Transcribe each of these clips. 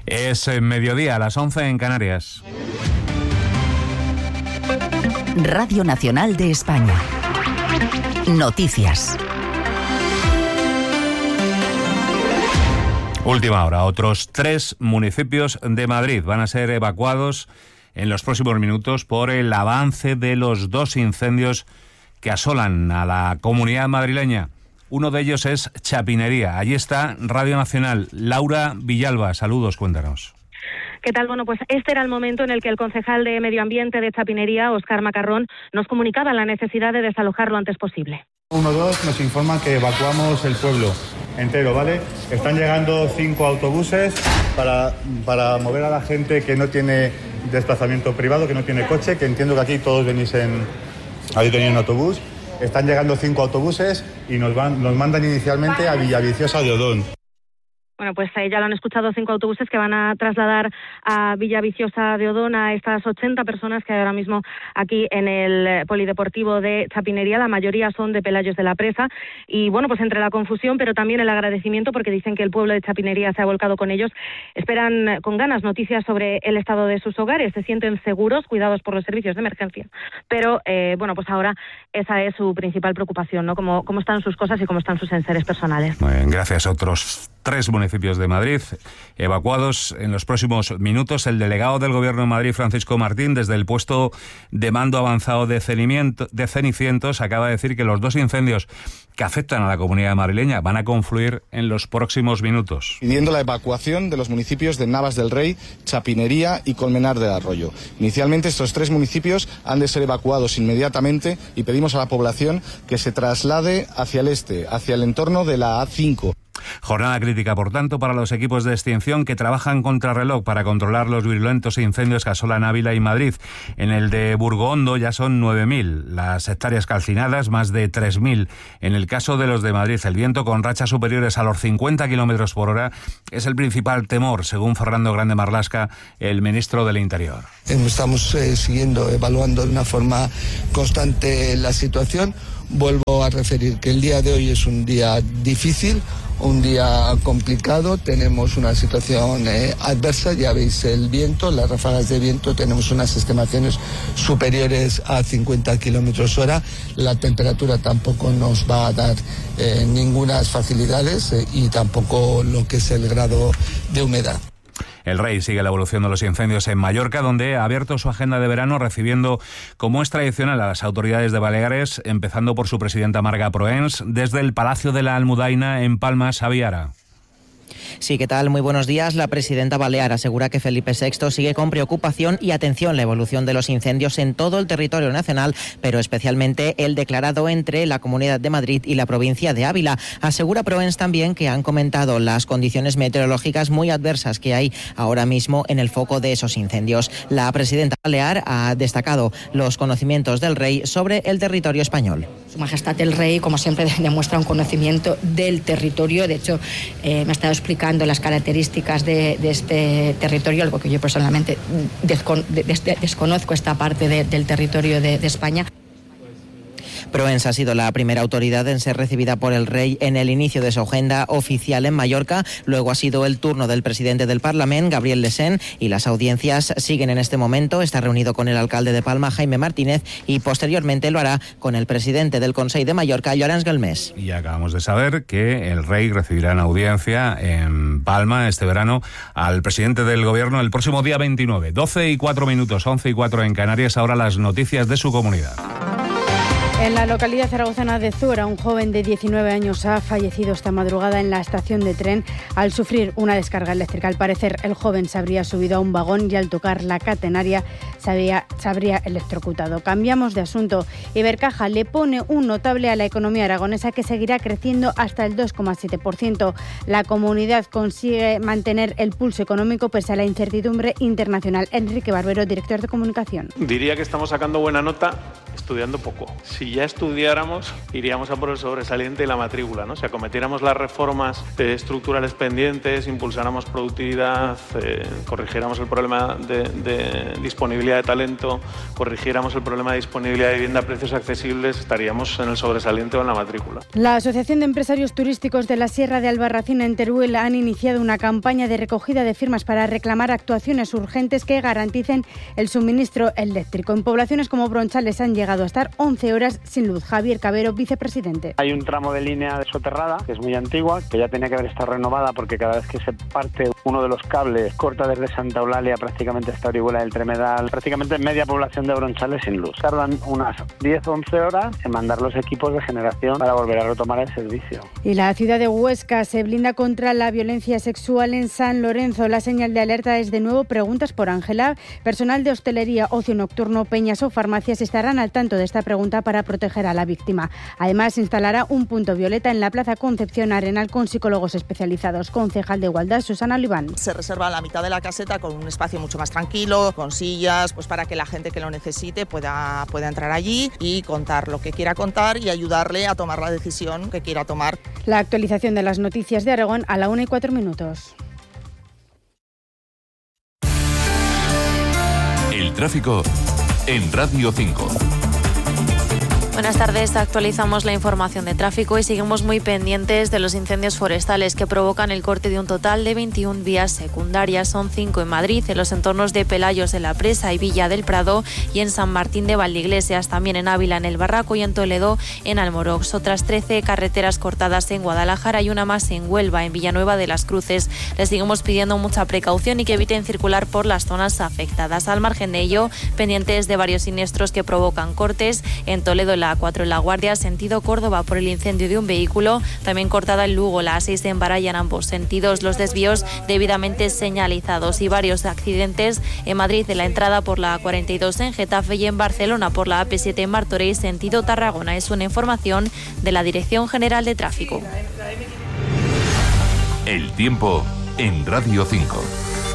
Es mediodía, a las 11 en Canarias. Radio Nacional de España. Noticias. Última hora. Otros 3 municipios de Madrid van a ser evacuados en los próximos minutos por el avance de los 2 incendios que asolan a la comunidad madrileña. Uno de ellos es Chapinería. Allí está Radio Nacional. Laura Villalba, saludos, cuéntanos. ¿Qué tal? Bueno, pues este era el momento en el que el concejal de Medio Ambiente de Chapinería, Óscar Macarrón, nos comunicaba la necesidad de desalojar lo antes posible. 1-2 nos informan que evacuamos el pueblo entero, ¿vale? Están llegando 5 autobuses para mover a la gente que no tiene desplazamiento privado, que no tiene coche, que entiendo que aquí todos venís habéis venido en autobús. Están llegando 5 autobuses y nos mandan inicialmente a Villaviciosa de Odón. Bueno, pues ya lo han escuchado, 5 autobuses que van a trasladar a Villaviciosa de Odón a estas 80 personas que hay ahora mismo aquí en el polideportivo de Chapinería. La mayoría son de Pelayos de la Presa. Y bueno, pues entre la confusión, pero también el agradecimiento, porque dicen que el pueblo de Chapinería se ha volcado con ellos, esperan con ganas noticias sobre el estado de sus hogares. Se sienten seguros, cuidados por los servicios de emergencia. Pero, bueno, pues ahora esa es su principal preocupación, ¿no? Cómo están sus cosas y cómo están sus enseres personales. Muy bien, gracias. Otros 3 municipios de Madrid evacuados en los próximos minutos. El delegado del Gobierno de Madrid, Francisco Martín, desde el puesto de mando avanzado de Cenicientos, acaba de decir que los 2 incendios que afectan a la comunidad madrileña van a confluir en los próximos minutos. Pidiendo la evacuación de los municipios de Navas del Rey, Chapinería y Colmenar del Arroyo. Inicialmente estos 3 municipios han de ser evacuados inmediatamente y pedimos a la población que se traslade hacia el este, hacia el entorno de la A5. Jornada crítica, por tanto, para los equipos de extinción que trabajan contrarreloj para controlar los virulentos incendios que asolan Ávila y Madrid. En el de Burgohondo ya son 9.000 las hectáreas calcinadas, más de 3.000 en el caso de los de Madrid. El viento con rachas superiores a los 50 kilómetros por hora es el principal temor, según Fernando Grande Marlaska, el ministro del Interior. Estamos siguiendo, evaluando de una forma constante la situación. Vuelvo a referir que el día de hoy es un día difícil, un día complicado, tenemos una situación adversa, ya veis el viento, las ráfagas de viento, tenemos unas estimaciones superiores a 50 kilómetros hora, la temperatura tampoco nos va a dar ningunas facilidades y tampoco lo que es el grado de humedad. El Rey sigue la evolución de los incendios en Mallorca, donde ha abierto su agenda de verano recibiendo, como es tradicional, a las autoridades de Baleares, empezando por su presidenta Marga Proens, desde el Palacio de la Almudaina en Palma, Xaviara. Sí, ¿qué tal? Muy buenos días. La presidenta balear asegura que Felipe VI sigue con preocupación y atención la evolución de los incendios en todo el territorio nacional, pero especialmente el declarado entre la Comunidad de Madrid y la provincia de Ávila. Asegura Proens también que han comentado las condiciones meteorológicas muy adversas que hay ahora mismo en el foco de esos incendios. La presidenta balear ha destacado los conocimientos del Rey sobre el territorio español. Su Majestad el Rey, como siempre, demuestra un conocimiento del territorio. De hecho, me ha estado explicando las características de este territorio, algo que yo personalmente desconozco esta parte del territorio de España. Proens ha sido la primera autoridad en ser recibida por el Rey en el inicio de su agenda oficial en Mallorca. Luego ha sido el turno del presidente del Parlament, Gabriel Lesén, y las audiencias siguen en este momento. Está reunido con el alcalde de Palma, Jaime Martínez, y posteriormente lo hará con el presidente del Consell de Mallorca, Llorenç Galmés. Y acabamos de saber que el Rey recibirá en audiencia en Palma este verano al presidente del Gobierno el próximo día 29. 12:04, 11:04 en Canarias. Ahora las noticias de su comunidad. En la localidad zaragozana de Zuera, un joven de 19 años ha fallecido esta madrugada en la estación de tren al sufrir una descarga eléctrica. Al parecer, el joven se habría subido a un vagón y al tocar la catenaria se habría electrocutado. Cambiamos de asunto. Ibercaja le pone un notable a la economía aragonesa que seguirá creciendo hasta el 2,7%. La comunidad consigue mantener el pulso económico pese a la incertidumbre internacional. Enrique Barbero, director de comunicación. Diría que estamos sacando buena nota estudiando poco. Si Si ya estudiáramos, iríamos a por el sobresaliente y la matrícula, ¿no? Si acometiéramos las reformas estructurales pendientes, impulsáramos productividad, corrigiéramos el problema de disponibilidad de talento, corrigiéramos el problema de disponibilidad de vivienda a precios accesibles, estaríamos en el sobresaliente o en la matrícula. La Asociación de Empresarios Turísticos de la Sierra de Albarracín en Teruel han iniciado una campaña de recogida de firmas para reclamar actuaciones urgentes que garanticen el suministro eléctrico. En poblaciones como Bronchales han llegado a estar 11 horas sin luz. Javier Cabero, vicepresidente. Hay un tramo de línea soterrada que es muy antigua, que ya tenía que haber estado renovada porque cada vez que se parte uno de los cables corta desde Santa Eulalia prácticamente hasta Orihuela del Tremedal, prácticamente media población de Bronchales sin luz. Tardan unas 10-11 horas en mandar los equipos de generación para volver a retomar el servicio. Y la ciudad de Huesca se blinda contra la violencia sexual en San Lorenzo. La señal de alerta es de nuevo preguntas por Ángela. Personal de hostelería, ocio nocturno, peñas o farmacias estarán al tanto de esta pregunta para proteger a la víctima. Además, instalará un punto violeta en la Plaza Concepción Arenal con psicólogos especializados. Concejal de Igualdad, Susana Oliván. Se reserva la mitad de la caseta con un espacio mucho más tranquilo, con sillas, pues para que la gente que lo necesite pueda entrar allí y contar lo que quiera contar y ayudarle a tomar la decisión que quiera tomar. La actualización de las noticias de Aragón a la 1:04. El tráfico en Radio 5. Buenas tardes, actualizamos la información de tráfico y seguimos muy pendientes de los incendios forestales que provocan el corte de un total de 21 vías secundarias. Son 5 en Madrid, en los entornos de Pelayos de la Presa y Villa del Prado, y en San Martín de Valdeiglesias, también en Ávila, en El Barraco, y en Toledo, en Almorox. Otras 13 carreteras cortadas en Guadalajara y una más en Huelva, en Villanueva de las Cruces. Les seguimos pidiendo mucha precaución y que eviten circular por las zonas afectadas. Al margen de ello, pendientes de varios siniestros que provocan cortes. En Toledo, la A4 en La Guardia, sentido Córdoba, por el incendio de un vehículo. También cortada en Lugo, la A6 en Baraya, en ambos sentidos. Los desvíos debidamente señalizados, y varios accidentes en Madrid, de la entrada por la A42 en Getafe, y en Barcelona por la AP7 en Martorell, sentido Tarragona. Es una información de la Dirección General de Tráfico. El tiempo en Radio 5.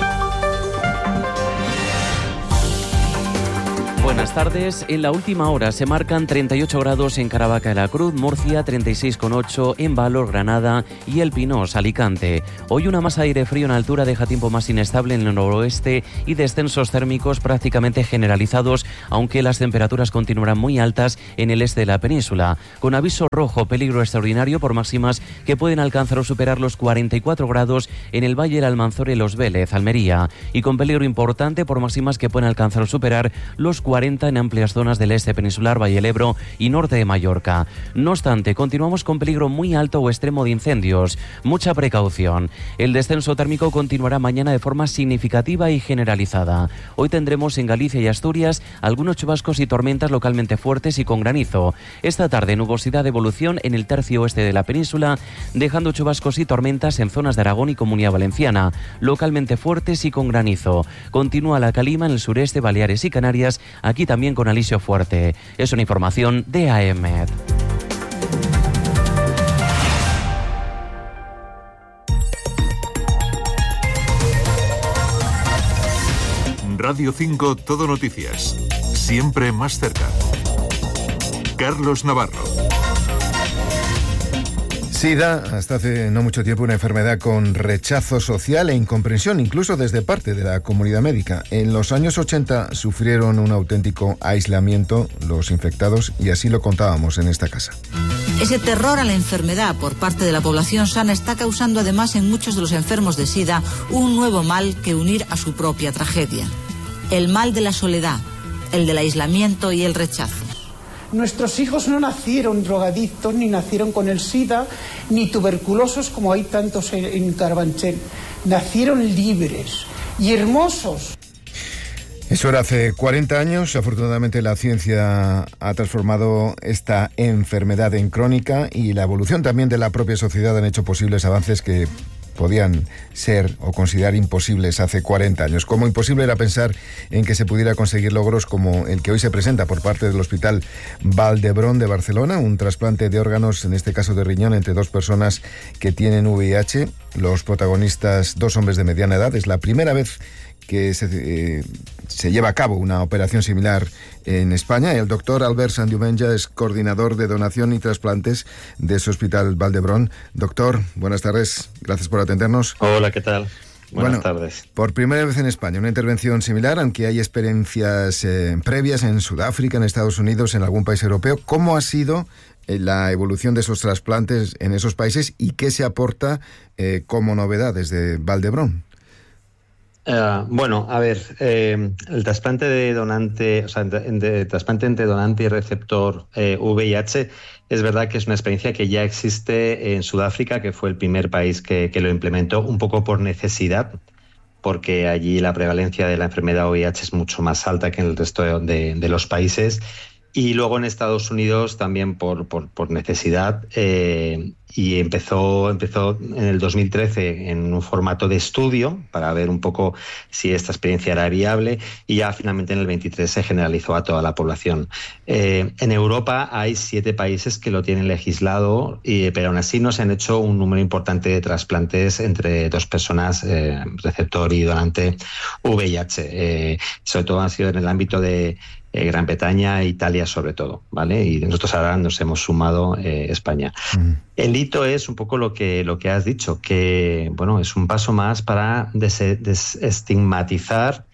Buenas tardes. En la última hora se marcan 38 grados en Caravaca de la Cruz, Murcia, 36,8 en Valor, Granada y El Pinós, Alicante. Hoy una masa de aire frío en altura deja tiempo más inestable en el noroeste y descensos térmicos prácticamente generalizados, aunque las temperaturas continuarán muy altas en el este de la península, con aviso rojo, peligro extraordinario por máximas que pueden alcanzar o superar los 44 grados en el Valle del Almanzora y Los Vélez, Almería, y con peligro importante por máximas que pueden alcanzar o superar los 40 en amplias zonas del este peninsular, Valle del Ebro y norte de Mallorca. No obstante, continuamos con peligro muy alto o extremo de incendios. Mucha precaución. El descenso térmico continuará mañana de forma significativa y generalizada. Hoy tendremos en Galicia y Asturias algunos chubascos y tormentas localmente fuertes y con granizo. Esta tarde, nubosidad de evolución en el tercio oeste de la península, dejando chubascos y tormentas en zonas de Aragón y Comunidad Valenciana, localmente fuertes y con granizo. Continúa la calima en el sureste, Baleares y Canarias, aquí también con alisio fuerte. Es una información de AEMET. Radio 5 Todo Noticias. Siempre más cerca. Carlos Navarro. SIDA, hasta hace no mucho tiempo una enfermedad con rechazo social e incomprensión, incluso desde parte de la comunidad médica. En los años 80 sufrieron un auténtico aislamiento los infectados, y así lo contábamos en esta casa. Ese terror a la enfermedad por parte de la población sana está causando además en muchos de los enfermos de SIDA un nuevo mal que unir a su propia tragedia. El mal de la soledad, el del aislamiento y el rechazo. Nuestros hijos no nacieron drogadictos, ni nacieron con el SIDA, ni tuberculosos como hay tantos en Carabanchel. Nacieron libres y hermosos. Eso era hace 40 años. Afortunadamente la ciencia ha transformado esta enfermedad en crónica, y la evolución también de la propia sociedad han hecho posibles avances que podían ser o considerar imposibles hace 40 años. Como imposible era pensar en que se pudiera conseguir logros como el que hoy se presenta por parte del Hospital Vall d'Hebron de Barcelona, un trasplante de órganos, en este caso de riñón, entre dos personas que tienen VIH. Los protagonistas, dos hombres de mediana edad. Es la primera vez que se lleva a cabo una operación similar en España. El doctor Albert Sandiumenya es coordinador de donación y trasplantes de ese Hospital Vall d'Hebron. Doctor, buenas tardes, gracias por atendernos. Hola, ¿qué tal? Buenas tardes. Por primera vez en España, una intervención similar, aunque hay experiencias previas en Sudáfrica, en Estados Unidos, en algún país europeo. ¿Cómo ha sido la evolución de esos trasplantes en esos países y qué se aporta como novedad desde Vall d'Hebron? Bueno, a ver, el trasplante de donante, o sea, de trasplante entre donante y receptor VIH, es verdad que es una experiencia que ya existe en Sudáfrica, que fue el primer país que lo implementó, un poco por necesidad, porque allí la prevalencia de la enfermedad VIH es mucho más alta que en el resto de los países. Y luego en Estados Unidos también por necesidad, y empezó en el 2013 en un formato de estudio para ver un poco si esta experiencia era viable, y ya finalmente en el 23 se generalizó a toda la población. En Europa hay 7 países que lo tienen legislado, pero aún así no se han hecho un número importante de trasplantes entre 2 personas, receptor y donante VIH. Sobre todo han sido en el ámbito de Gran Bretaña e Italia sobre todo, ¿vale? Y nosotros ahora nos hemos sumado España. El hito es un poco lo que has dicho, que bueno, es un paso más para desestigmatizar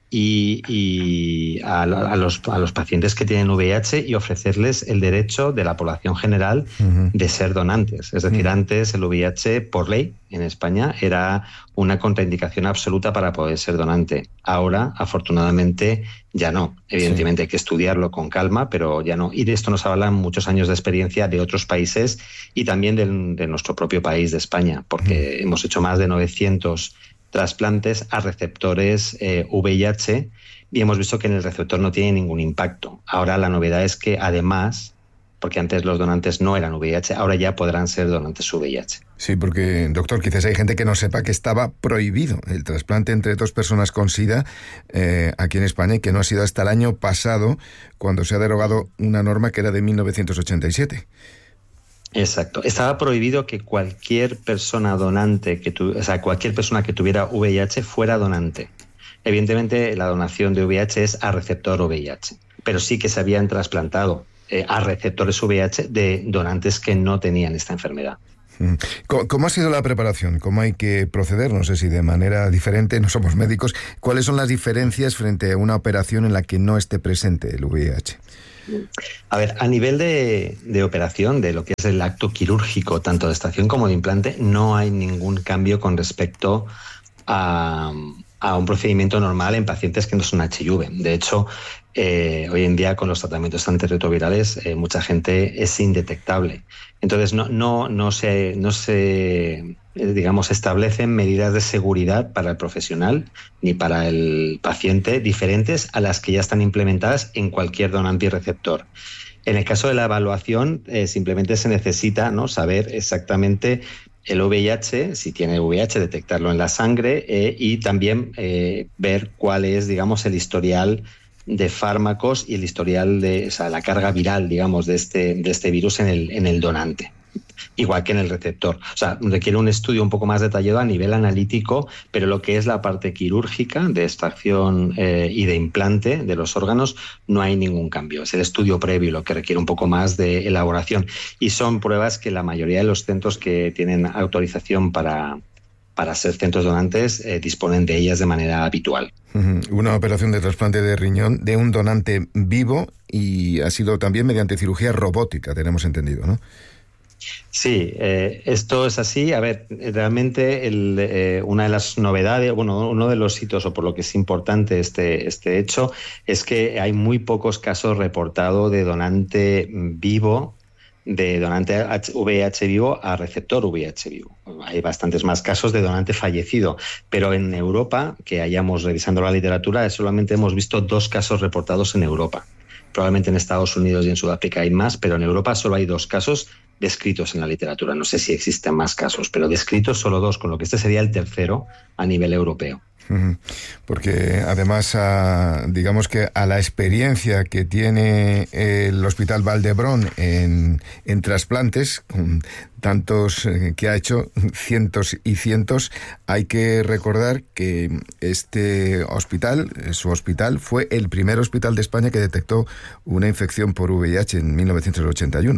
y a los pacientes que tienen VIH y ofrecerles el derecho de la población general de ser donantes. Es decir, antes el VIH, por ley, en España, era una contraindicación absoluta para poder ser donante. Ahora, afortunadamente, ya no. Evidentemente hay que estudiarlo con calma, pero ya no. Y de esto nos hablan muchos años de experiencia de otros países y también de nuestro propio país, de España, porque hemos hecho más de 900 trasplantes a receptores VIH y hemos visto que en el receptor no tiene ningún impacto. Ahora la novedad es que además, porque antes los donantes no eran VIH, ahora ya podrán ser donantes VIH. Sí, porque, doctor, quizás hay gente que no sepa que estaba prohibido el trasplante entre 2 personas con SIDA aquí en España, y que no ha sido hasta el año pasado cuando se ha derogado una norma que era de 1987. Exacto. Estaba prohibido que cualquier persona donante, cualquier persona que tuviera VIH fuera donante. Evidentemente, la donación de VIH es a receptor VIH, pero sí que se habían trasplantado a receptores VIH de donantes que no tenían esta enfermedad. ¿Cómo ha sido la preparación? ¿Cómo hay que proceder? No sé si de manera diferente, no somos médicos. ¿Cuáles son las diferencias frente a una operación en la que no esté presente el VIH? A ver, a nivel de operación, de lo que es el acto quirúrgico, tanto de extracción como de implante, no hay ningún cambio con respecto a un procedimiento normal en pacientes que no son HIV. De hecho, hoy en día con los tratamientos antirretrovirales mucha gente es indetectable. Entonces no se digamos, establecen medidas de seguridad para el profesional ni para el paciente diferentes a las que ya están implementadas en cualquier donante y receptor. En el caso de la evaluación, simplemente se necesita, ¿no?, saber exactamente el VIH, si tiene VIH, detectarlo en la sangre y también ver cuál es, digamos, el historial de fármacos y el historial de, o sea, la carga viral, digamos, de este virus en el donante. Igual que en el receptor. O sea, requiere un estudio un poco más detallado a nivel analítico, pero lo que es la parte quirúrgica de extracción y de implante de los órganos, no hay ningún cambio. Es el estudio previo lo que requiere un poco más de elaboración. Y son pruebas que la mayoría de los centros que tienen autorización para ser centros donantes disponen de ellas de manera habitual. Una operación de trasplante de riñón de un donante vivo, y ha sido también mediante cirugía robótica, tenemos entendido, ¿no? Sí, esto es así. A ver, realmente una de las novedades, bueno, uno de los hitos, o por lo que es importante este hecho, es que hay muy pocos casos reportados de donante vivo, de donante VIH vivo a receptor VIH vivo. Hay bastantes más casos de donante fallecido, pero en Europa, que hayamos revisando la literatura, solamente hemos visto 2 casos reportados en Europa. Probablemente en Estados Unidos y en Sudáfrica hay más, pero en Europa solo hay 2 casos descritos en la literatura. No sé si existen más casos, pero descritos solo 2, con lo que este sería el tercero a nivel europeo. Porque además, digamos que a la experiencia que tiene el Hospital Vall d'Hebron en trasplantes, con tantos que ha hecho, cientos y cientos, hay que recordar que este hospital, su hospital, fue el primer hospital de España que detectó una infección por VIH en 1981.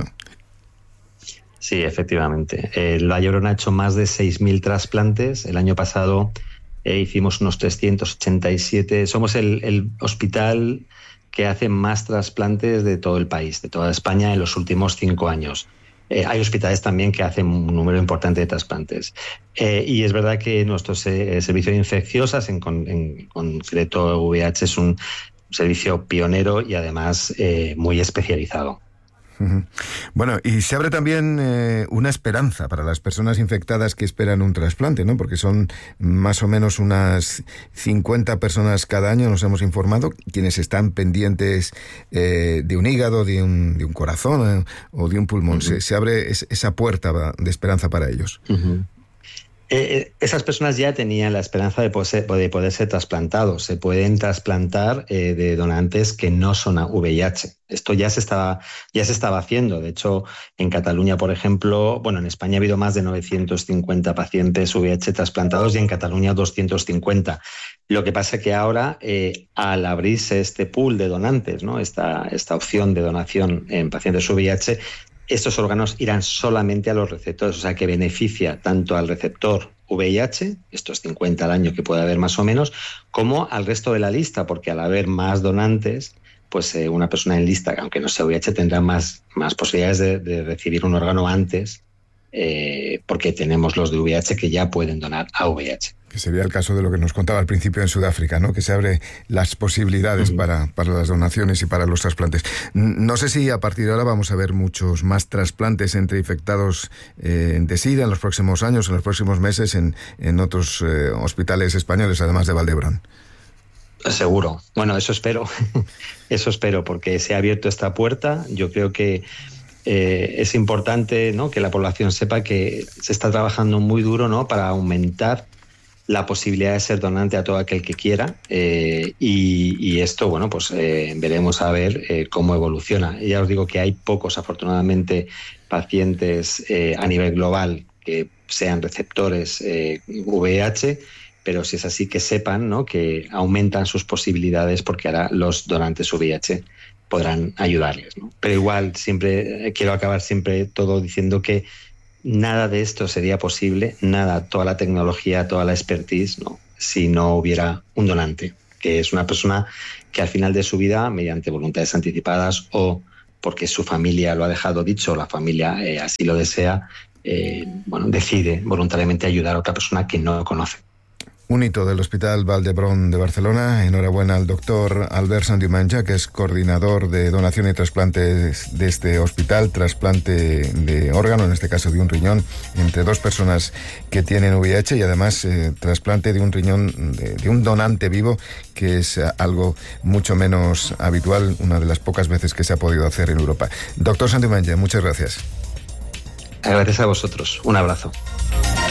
Sí, efectivamente. El Vall d'Hebron ha hecho más de 6.000 trasplantes. El año pasado hicimos unos 387. Somos el hospital que hace más trasplantes de todo el país, de toda España, en los últimos 5 años. Hay hospitales también que hacen un número importante de trasplantes. Y es verdad que nuestro servicio de infecciosas, en concreto VIH, es un servicio pionero y además muy especializado. Bueno, y se abre también una esperanza para las personas infectadas que esperan un trasplante, ¿no? Porque son más o menos unas 50 personas cada año, nos hemos informado, quienes están pendientes de un hígado, de un corazón o de un pulmón. Se abre esa puerta de esperanza para ellos. Esas personas ya tenían la esperanza de poder ser trasplantados. Se pueden trasplantar de donantes que no son VIH. Esto ya se estaba haciendo. De hecho, en Cataluña, por ejemplo, en España ha habido más de 950 pacientes VIH trasplantados y en Cataluña 250. Lo que pasa es que ahora, al abrirse este pool de donantes, ¿no? esta opción de donación en pacientes VIH, estos órganos irán solamente a los receptores, o sea que beneficia tanto al receptor VIH, estos 50 al año que puede haber más o menos, como al resto de la lista, porque al haber más donantes, pues una persona en lista, aunque no sea VIH, tendrá más posibilidades de recibir un órgano antes, porque tenemos los de VIH que ya pueden donar a VIH. Que sería el caso de lo que nos contaba al principio en Sudáfrica, ¿no? Que se abre las posibilidades para las donaciones y para los trasplantes. No sé si a partir de ahora vamos a ver muchos más trasplantes entre infectados de SIDA en los próximos años, en los próximos meses, en otros hospitales españoles, además de Vall d'Hebron. Seguro. Bueno, eso espero. Eso espero, porque se ha abierto esta puerta. Yo creo que es importante, ¿no?, que la población sepa que se está trabajando muy duro, ¿no?, para aumentar la posibilidad de ser donante a todo aquel que quiera, y esto, veremos a ver cómo evoluciona. Ya os digo que hay pocos, afortunadamente, pacientes a nivel global que sean receptores VIH, pero si es así, que sepan, ¿no?, que aumentan sus posibilidades, porque ahora los donantes VIH podrán ayudarles, ¿no? Pero igual, siempre quiero acabar todo diciendo que nada de esto sería posible, toda la tecnología, toda la expertise, ¿no?, si no hubiera un donante, que es una persona que al final de su vida, mediante voluntades anticipadas o porque su familia lo ha dejado dicho, la familia así lo desea, decide voluntariamente ayudar a otra persona que no conoce. Un hito del Hospital Vall d'Hebron de Barcelona. Enhorabuena al doctor Albert Sandiumanja, que es coordinador de donación y trasplantes de este hospital, trasplante de órgano, en este caso de un riñón, entre 2 personas que tienen VIH, y además trasplante de un riñón de un donante vivo, que es algo mucho menos habitual, una de las pocas veces que se ha podido hacer en Europa. Doctor Sandiumanja, muchas gracias. Gracias a vosotros. Un abrazo.